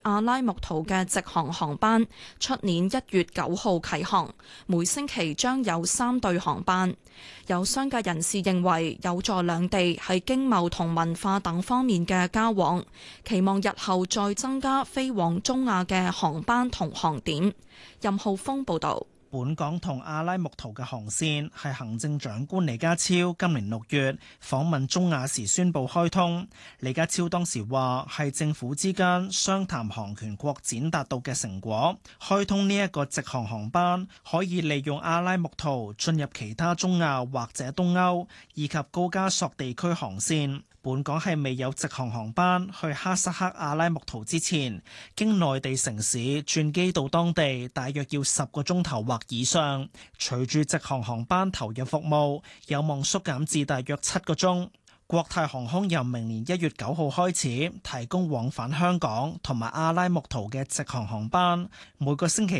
阿拉木圖嘅直航航班出年1月9號啟航，每星期將有3對航班。有商界人士認為有助兩地喺經貿同文化等方面嘅交往，期望日後再增加飛往中亞嘅航班同航點。任浩峰報導。 本港同阿拉木圖嘅航線係行政長官李家超今年6月訪問中亞時宣布開通。李家超當時話係政府之間商談航權擴展達到嘅成果。開通呢一個直航航班，可以利用阿拉木圖進入其他中亞或者東歐以及高加索地區航線。本港係未有直航航班去哈薩克阿拉木圖之前，經內地城市轉機到當地大約要10個鐘頭或以上。隨住直航航班投入服務，有望縮減至大約7個鐘。國泰航空由明年1月9號開始提供往返香港同埋阿拉木圖嘅直航航班，每個星期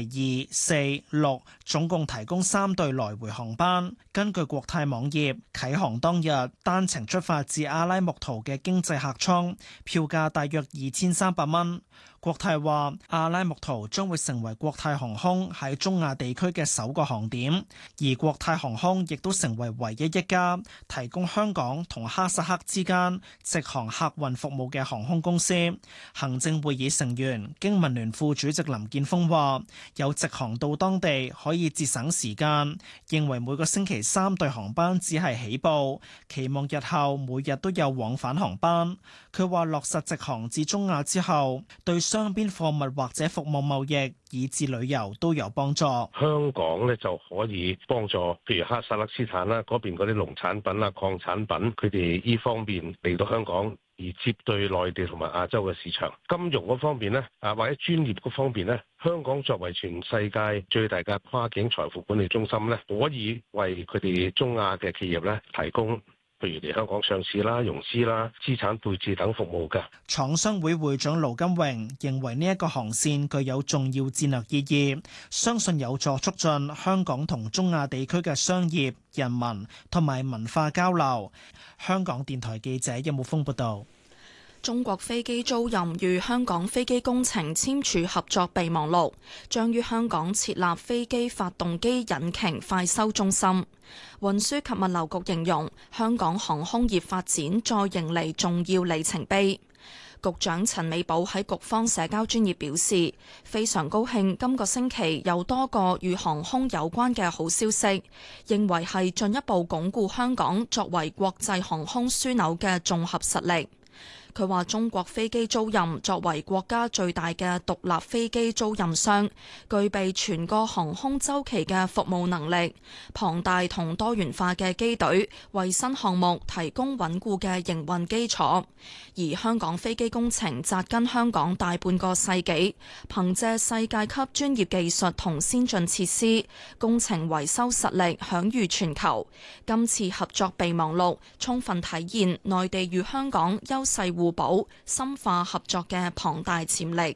2、4、6總共提供3對來回航班。根據國泰網頁，啟航當日單程出發至阿拉木圖嘅經濟客艙票價大約2300蚊。國泰話阿拉木圖將會成為國泰航空喺中亞地區嘅首個航點，而國泰航空亦都成為唯一一家提供香港同哈薩克之間直航客運服務嘅航空公司。行政會議成員經民聯副主席林健鋒話，有直航到當地可以節省時間，認為每個星期3對航班只係起步，期望日後每日都有往返航班。佢話落實直航至中亞之後，對雙邊貨物或者服務貿易以至旅遊都有幫助。 香港咧就可以幫助，譬如哈薩克斯坦啦，嗰邊嗰啲農產品啊、礦產品，佢哋呢方面嚟到香港而接對內地同埋亞洲嘅市場。金融嗰方面咧，或者專業嗰方面咧，香港作為全世界最大嘅跨境財富管理中心咧，可以為佢哋中亞嘅企業咧提供，譬如嚟香港上市啦、融資啦、資產配置等服務嘅。 廠商會會長盧金榮認為呢一個航線具有重要戰略意義，相信有助促進香港同中亞地區嘅商業、人民同埋文化交流。香港電台記者任木峰報道。 中國飛機租賃與香港飛機工程簽署合作備忘錄，將於香港設立飛機發動機引擎快修中心。運輸及物流局形容香港航空業發展再迎嚟重要里程碑。局長陳美寶喺局方社交專頁表示，非常高興今個星期有多個與航空有關嘅好消息，認為係進一步鞏固香港作為國際航空樞紐嘅綜合實力。佢話中國飛機租賃作為國家最大嘅獨立飛機租賃商，具備全個航空週期嘅服務能力，龐大同多元化嘅機隊，為新項目提供穩固嘅營運基礎。而香港飛機工程紮根香港大半個世紀，憑借世界級專業技術同先進設施，工程維修實力享譽全球。今次合作備忘錄充分體現內地與香港優勢互補、深化合作嘅龐大潛力。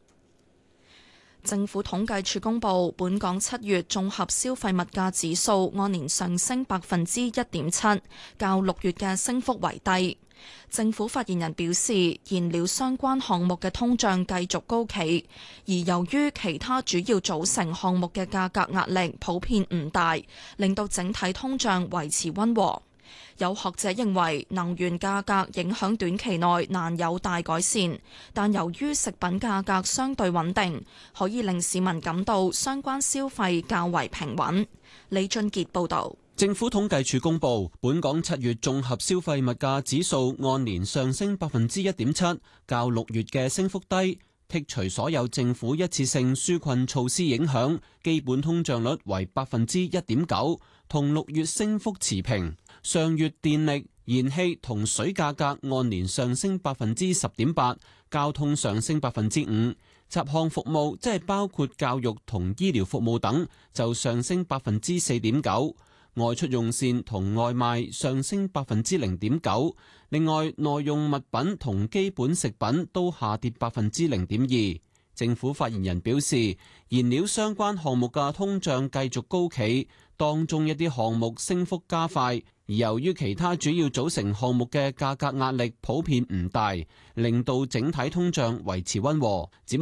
政府統計處公布，本港7月綜合消費物價指數按年上升1.7%，較6月嘅升幅為低。政府發言人表示，燃料相關項目嘅通脹繼續高企，而由於其他主要組成項目嘅價格壓力普遍唔大，令到整體通脹維持溫和。有學者認為能源價格影響短期內難有大改善，但由於食品價格相對穩定，可以令市民感到相關消費較為平穩。李俊傑報導。 政府統計處公布，本港7月綜合消費物價指數按年上升1.7%，較6月嘅升幅低。剔除所有政府一次性紓困措施影響，基本通脹率為1.9%，同6月升幅持平。上月電力、燃氣同水價格按年上升10.8%，交通上升5%。雜項服務即係包括教育同醫療服務等，就上升4.9%。外出用膳同外賣上升0.9%，另外耐用物品同基本食品都下跌0.2%。政府發言人表示，燃料相關項目嘅通脹繼續高企，當中一啲項目升幅加快， 而由於其他主要組成項目嘅價格壓力普遍唔大，令到整體通脹維持溫和。